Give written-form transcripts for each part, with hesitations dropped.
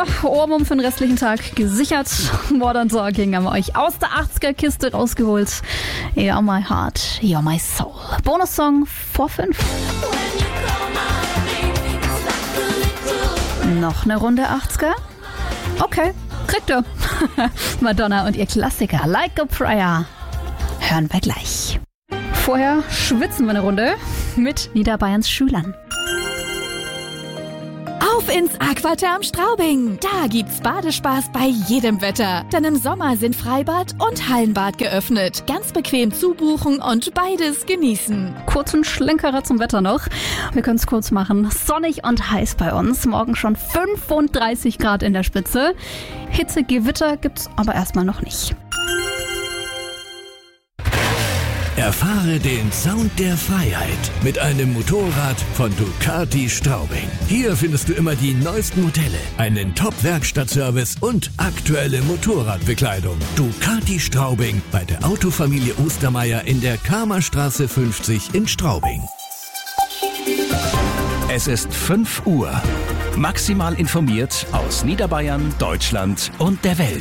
Ohrwurm für den restlichen Tag gesichert. Modern Talking haben wir euch aus der 80er-Kiste rausgeholt. You're my heart, you're my soul. Bonussong vor 5. Noch eine Runde 80er? Okay, kriegt ihr. Madonna und ihr Klassiker Like a Prayer hören wir gleich. Vorher schwitzen wir eine Runde mit Niederbayerns Schülern. Auf ins Aquatherm Straubing. Da gibt's Badespaß bei jedem Wetter. Denn im Sommer sind Freibad und Hallenbad geöffnet. Ganz bequem zubuchen und beides genießen. Kurzen Schlenkerer zum Wetter noch. Wir können es kurz machen. Sonnig und heiß bei uns. Morgen schon 35 Grad in der Spitze. Hitze, Gewitter gibt's aber erstmal noch nicht. Erfahre den Sound der Freiheit mit einem Motorrad von Ducati Straubing. Hier findest du immer die neuesten Modelle, einen Top-Werkstattservice und aktuelle Motorradbekleidung. Ducati Straubing bei der Autofamilie Ostermeier in der Kamerstraße 50 in Straubing. Es ist 5 Uhr. Maximal informiert aus Niederbayern, Deutschland und der Welt.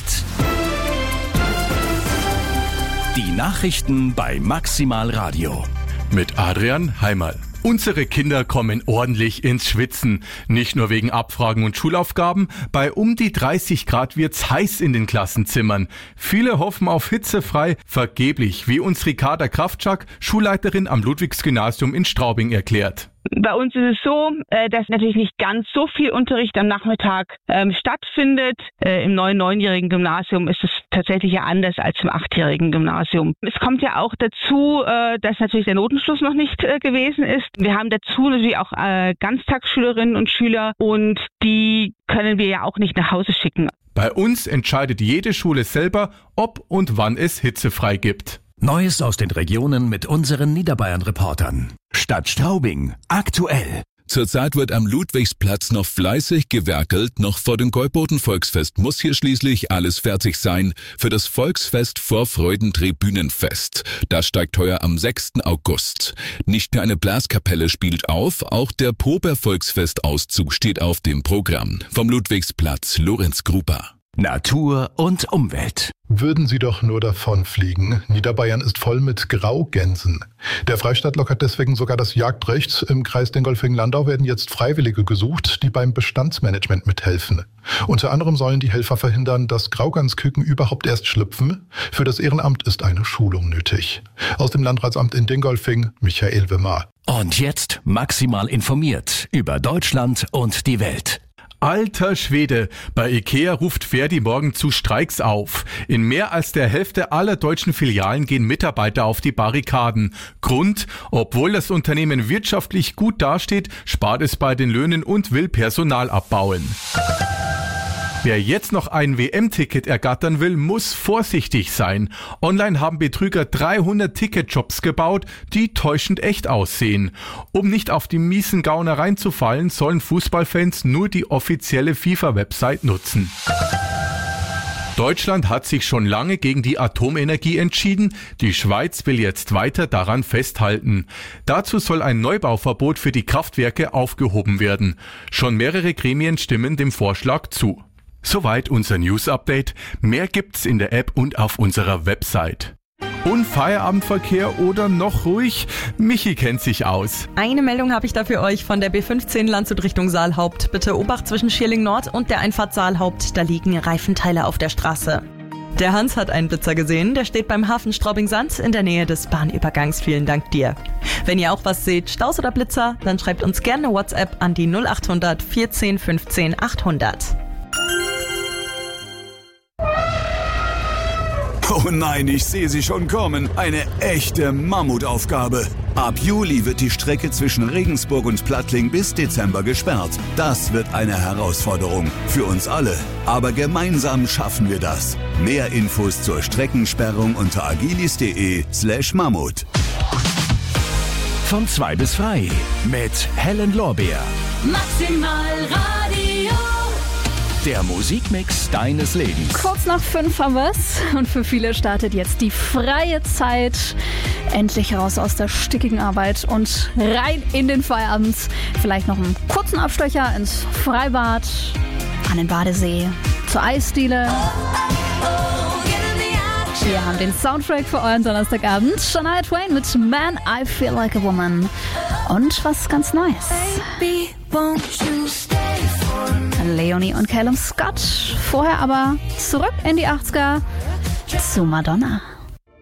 Die Nachrichten bei Maximal Radio. Mit Adrian Heimerl. Unsere Kinder kommen ordentlich ins Schwitzen. Nicht nur wegen Abfragen und Schulaufgaben. Bei um die 30 Grad wird's heiß in den Klassenzimmern. Viele hoffen auf hitzefrei, vergeblich, wie uns Ricarda Kraftschak, Schulleiterin am Ludwigsgymnasium in Straubing, erklärt. Bei uns ist es so, dass natürlich nicht ganz so viel Unterricht am Nachmittag stattfindet. Im neuen 9-jährigen Gymnasium ist es tatsächlich ja anders als im 8-jährigen Gymnasium. Es kommt ja auch dazu, dass natürlich der Notenschluss noch nicht gewesen ist. Wir haben dazu natürlich auch Ganztagsschülerinnen und Schüler und die können wir ja auch nicht nach Hause schicken. Bei uns entscheidet jede Schule selber, ob und wann es hitzefrei gibt. Neues aus den Regionen mit unseren Niederbayern-Reportern. Stadt Straubing. Aktuell. Zurzeit wird am Ludwigsplatz noch fleißig gewerkelt. Noch vor dem Gäuboden-Volksfest muss hier schließlich alles fertig sein für das Volksfest Vorfreuden-Tribünenfest. Das steigt heuer am 6. August. Nicht nur eine Blaskapelle spielt auf, auch der Prober-Volksfest-Auszug steht auf dem Programm. Vom Ludwigsplatz, Lorenz Gruber. Natur und Umwelt. Würden sie doch nur davonfliegen. Niederbayern ist voll mit Graugänsen. Der Freistaat lockert deswegen sogar das Jagdrecht. Im Kreis Dingolfing-Landau werden jetzt Freiwillige gesucht, die beim Bestandsmanagement mithelfen. Unter anderem sollen die Helfer verhindern, dass Graugansküken überhaupt erst schlüpfen. Für das Ehrenamt ist eine Schulung nötig. Aus dem Landratsamt in Dingolfing, Michael Wimmer. Und jetzt maximal informiert über Deutschland und die Welt. Alter Schwede, bei IKEA ruft Verdi morgen zu Streiks auf. In mehr als der Hälfte aller deutschen Filialen gehen Mitarbeiter auf die Barrikaden. Grund: obwohl das Unternehmen wirtschaftlich gut dasteht, spart es bei den Löhnen und will Personal abbauen. Wer jetzt noch ein WM-Ticket ergattern will, muss vorsichtig sein. Online haben Betrüger 300 Ticketjobs gebaut, die täuschend echt aussehen. Um nicht auf die miesen Gauner reinzufallen, sollen Fußballfans nur die offizielle FIFA-Website nutzen. Deutschland hat sich schon lange gegen die Atomenergie entschieden. Die Schweiz will jetzt weiter daran festhalten. Dazu soll ein Neubauverbot für die Kraftwerke aufgehoben werden. Schon mehrere Gremien stimmen dem Vorschlag zu. Soweit unser News-Update. Mehr gibt's in der App und auf unserer Website. Und Feierabendverkehr oder noch ruhig? Michi kennt sich aus. Eine Meldung habe ich da für euch von der B15 Landshut Richtung Saalhaupt. Bitte Obacht zwischen Schierling Nord und der Einfahrt Saalhaupt. Da liegen Reifenteile auf der Straße. Der Hans hat einen Blitzer gesehen. Der steht beim Hafen Straubing-Sand in der Nähe des Bahnübergangs. Vielen Dank dir. Wenn ihr auch was seht, Staus oder Blitzer, dann schreibt uns gerne WhatsApp an die 0800 14 15 800. Oh nein, ich sehe sie schon kommen. Eine echte Mammutaufgabe. Ab Juli wird die Strecke zwischen Regensburg und Plattling bis Dezember gesperrt. Das wird eine Herausforderung für uns alle. Aber gemeinsam schaffen wir das. Mehr Infos zur Streckensperrung unter agilis.de/Mammut. Von 2 bis frei mit Helen Lorbeer. Maximal Radio. Der Musikmix deines Lebens. Kurz nach 5 haben wir's. Und für viele startet jetzt die freie Zeit. Endlich raus aus der stickigen Arbeit und rein in den Feierabend. Vielleicht noch einen kurzen Abstecher ins Freibad. an den Badesee, zur Eisdiele. Wir haben den Soundtrack für euren Donnerstagabend. Shania Twain mit Man, I Feel Like a Woman. Und was ganz Neues. Leonie und Calum Scott. Vorher aber zurück in die 80er zu Madonna.